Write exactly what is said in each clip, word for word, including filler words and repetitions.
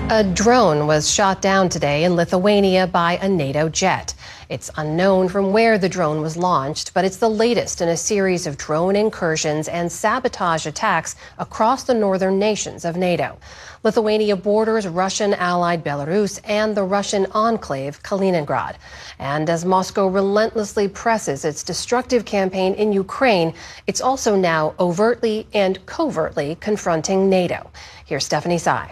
A drone was shot down today in Lithuania by a NATO jet. It's unknown from where the drone was launched, but it's the latest in a series of drone incursions and sabotage attacks across the northern nations of NATO. Lithuania borders Russian allied Belarus and the Russian enclave Kaliningrad. And as Moscow relentlessly presses its destructive campaign in Ukraine, it's also now overtly and covertly confronting NATO. Here's Stephanie Tsai.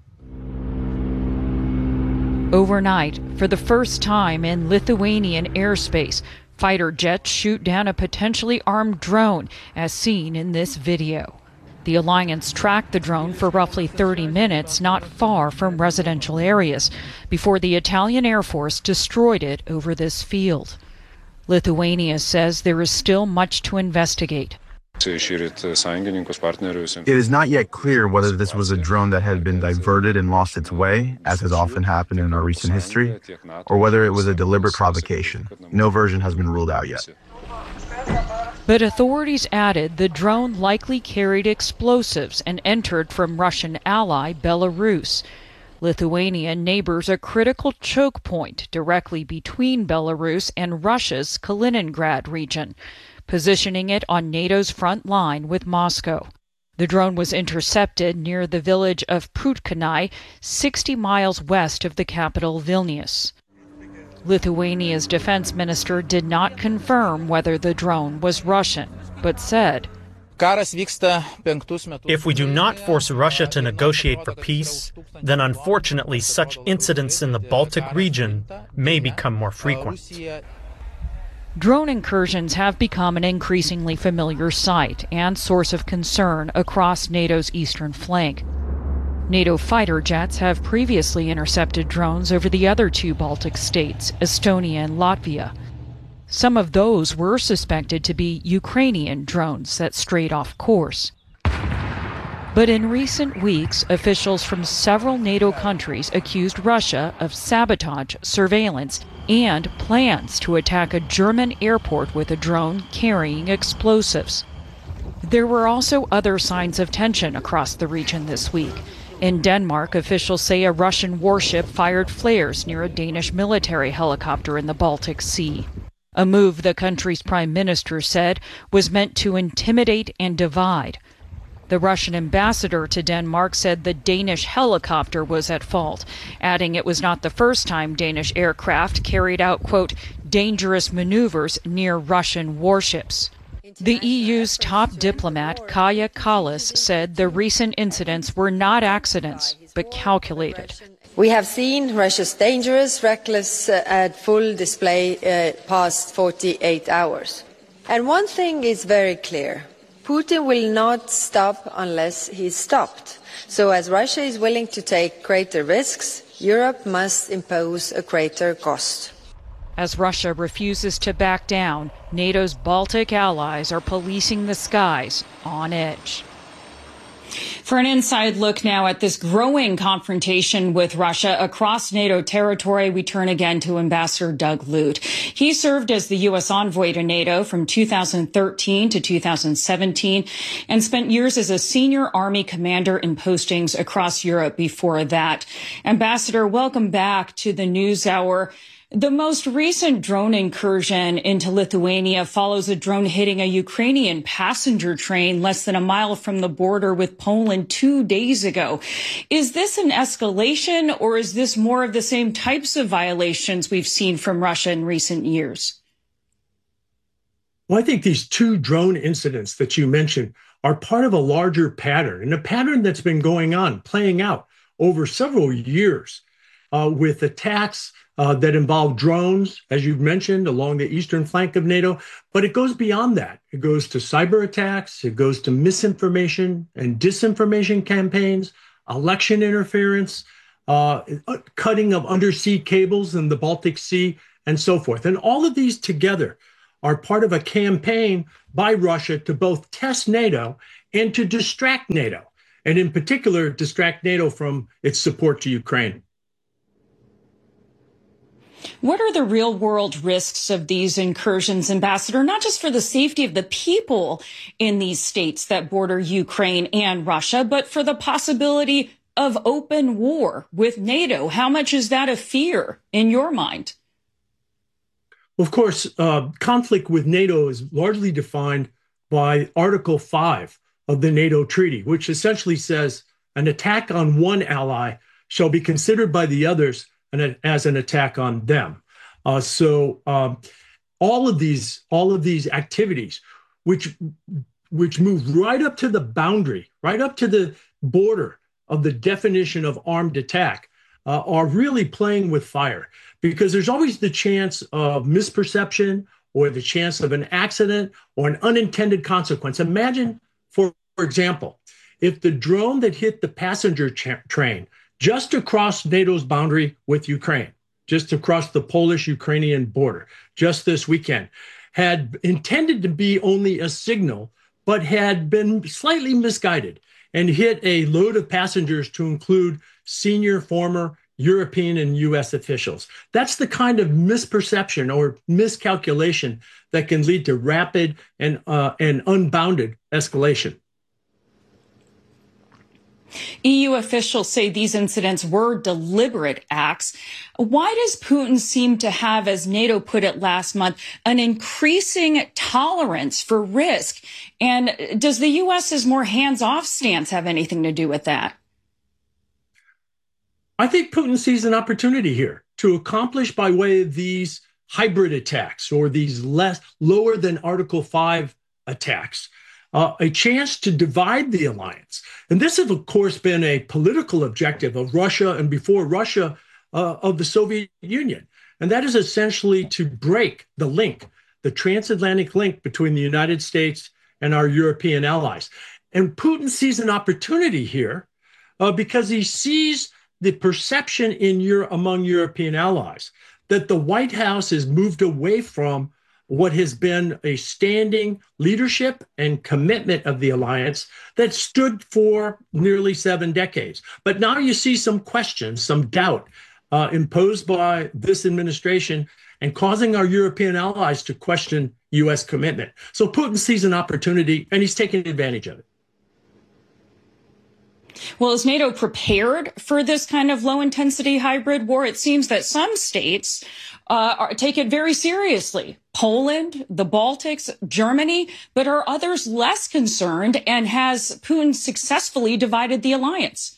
Overnight, for the first time in Lithuanian airspace, fighter jets shoot down a potentially armed drone, as seen in this video. The alliance tracked the drone for roughly thirty minutes, not far from residential areas, before the Italian Air Force destroyed it over this field. Lithuania says there is still much to investigate. It is not yet clear whether this was a drone that had been diverted and lost its way, as has often happened in our recent history, or whether it was a deliberate provocation. No version has been ruled out yet. But authorities added the drone likely carried explosives and entered from Russian ally Belarus. Lithuania neighbors a critical choke point directly between Belarus and Russia's Kaliningrad region, positioning it on NATO's front line with Moscow. The drone was intercepted near the village of Prutkanai, sixty miles west of the capital Vilnius. Lithuania's defense minister did not confirm whether the drone was Russian, but said, "If we do not force Russia to negotiate for peace, then unfortunately such incidents in the Baltic region may become more frequent." Drone incursions have become an increasingly familiar sight and source of concern across NATO's eastern flank. NATO fighter jets have previously intercepted drones over the other two Baltic states, Estonia and Latvia. Some of those were suspected to be Ukrainian drones that strayed off course. But in recent weeks, officials from several NATO countries accused Russia of sabotage, surveillance, and plans to attack a German airport with a drone carrying explosives. There were also other signs of tension across the region this week. In Denmark, officials say a Russian warship fired flares near a Danish military helicopter in the Baltic Sea. A move the country's prime minister said was meant to intimidate and divide. The Russian ambassador to Denmark said the Danish helicopter was at fault, adding it was not the first time Danish aircraft carried out, quote, dangerous maneuvers near Russian warships. The E U's top diplomat, Kaja Kallas, said the recent incidents were not accidents, but calculated. We have seen Russia's dangerous, reckless, uh, at full display uh, past forty-eight hours. And one thing is very clear. Putin will not stop unless he's stopped. So as Russia is willing to take greater risks, Europe must impose a greater cost. As Russia refuses to back down, NATO's Baltic allies are policing the skies on edge. For an inside look now at this growing confrontation with Russia across NATO territory, we turn again to Ambassador Doug Lute. He served as the U S envoy to NATO from two thousand thirteen to two thousand seventeen and spent years as a senior Army commander in postings across Europe before that. Ambassador, welcome back to the NewsHour. The most recent drone incursion into Lithuania follows a drone hitting a Ukrainian passenger train less than a mile from the border with Poland two days ago. Is this an escalation, or is this more of the same types of violations we've seen from Russia in recent years? Well, I think these two drone incidents that you mentioned are part of a larger pattern, and a pattern that's been going on, playing out over several years uh, with attacks Uh, that involve drones, as you've mentioned, along the eastern flank of NATO. But it goes beyond that. It goes to cyber attacks. It goes to misinformation and disinformation campaigns, election interference, uh, cutting of undersea cables in the Baltic Sea, and so forth. And all of these together are part of a campaign by Russia to both test NATO and to distract NATO, and in particular, distract NATO from its support to Ukraine. What are the real world risks of these incursions, Ambassador, not just for the safety of the people in these states that border Ukraine and Russia, but for the possibility of open war with NATO? How much is that a fear in your mind? Of course, uh, conflict with NATO is largely defined by Article five of the NATO Treaty, which essentially says an attack on one ally shall be considered by the others an, as an attack on them. Uh, so um, all of these, all of these activities, which which move right up to the boundary, right up to the border of the definition of armed attack, uh, are really playing with fire, because there's always the chance of misperception or the chance of an accident or an unintended consequence. Imagine, for, for example, if the drone that hit the passenger tra- train just across NATO's boundary with Ukraine, just across the Polish-Ukrainian border, just this weekend, had intended to be only a signal, but had been slightly misguided and hit a load of passengers to include senior former European and U S officials. That's the kind of misperception or miscalculation that can lead to rapid and, uh, and unbounded escalation. E U officials say these incidents were deliberate acts. Why does Putin seem to have, as NATO put it last month, an increasing tolerance for risk? And does the U S's more hands-off stance have anything to do with that? I think Putin sees an opportunity here to accomplish, by way of these hybrid attacks or these less lower than Article five attacks, uh, a chance to divide the alliance. And this has, of course, been a political objective of Russia and, before Russia, uh, of the Soviet Union. And that is essentially to break the link, the transatlantic link between the United States and our European allies. And Putin sees an opportunity here uh, because he sees the perception in Europe, among European allies, that the White House has moved away from what has been a standing leadership and commitment of the alliance that stood for nearly seven decades. But now you see some questions, some doubt uh, imposed by this administration and causing our European allies to question U S commitment. So Putin sees an opportunity and he's taking advantage of it. Well, is NATO prepared for this kind of low-intensity hybrid war? It seems that some states uh, are, take it very seriously. Poland, the Baltics, Germany, but are others less concerned? And has Putin successfully divided the alliance?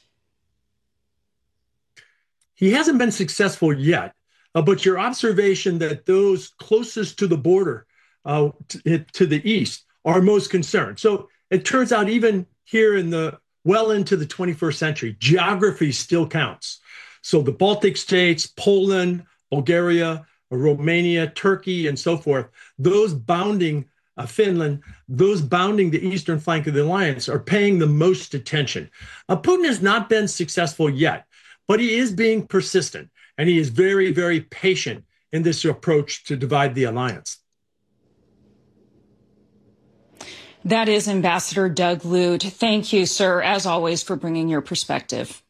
He hasn't been successful yet, uh, but your observation that those closest to the border uh, to, to the east are most concerned. So it turns out even here in the well into the twenty-first century, geography still counts. So the Baltic states, Poland, Bulgaria, Romania, Turkey, and so forth, those bounding uh, Finland, those bounding the eastern flank of the alliance are paying the most attention. Uh, Putin has not been successful yet, but he is being persistent, and he is very, very patient in this approach to divide the alliance. That is Ambassador Doug Lute. Thank you, sir, as always, for bringing your perspective.